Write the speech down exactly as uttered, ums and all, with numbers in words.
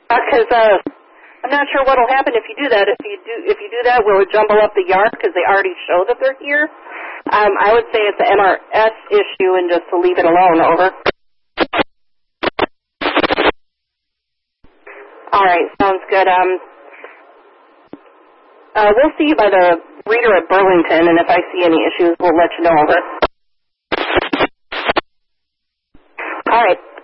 Because uh, I'm not sure what will happen if you do that. If you do, if you do that, will it jumble up the yard because they already show that they're here? Um, I would say it's an M R S issue and just to leave it alone. Over. All right, sounds good. Um, uh, we'll see you by the reader at Burlington, and if I see any issues, we'll let you know. Over. All right.